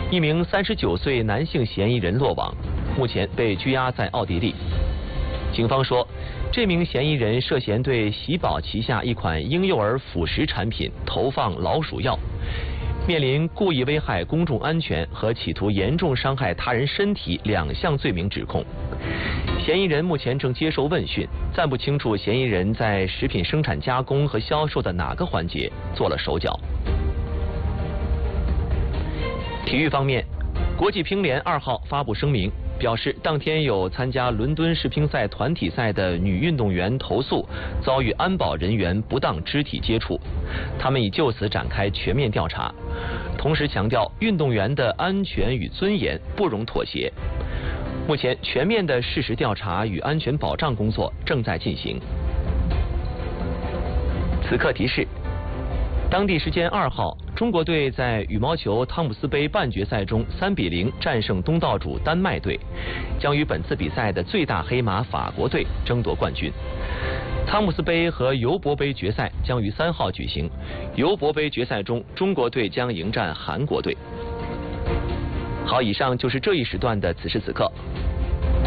一名39岁男性嫌疑人落网，目前被拘押在奥地利。警方说，这名嫌疑人涉嫌对喜宝旗下一款婴幼儿辅食产品投放老鼠药，面临故意危害公众安全和企图严重伤害他人身体2项罪名指控。嫌疑人目前正接受问讯，暂不清楚嫌疑人在食品生产加工和销售的哪个环节做了手脚。体育方面，国际乒联2号发布声明，表示当天有参加伦敦世乒赛团体赛的女运动员投诉遭遇安保人员不当肢体接触，他们已就此展开全面调查，同时强调运动员的安全与尊严不容妥协。目前全面的事实调查与安全保障工作正在进行。此刻提示，当地时间2号，中国队在羽毛球汤姆斯杯半决赛中3比0战胜东道主丹麦队，将与本次比赛的最大黑马法国队争夺冠军。汤姆斯杯和尤伯杯决赛将于3号举行，尤伯杯决赛中，中国队将迎战韩国队。好，以上就是这一时段的此时此刻。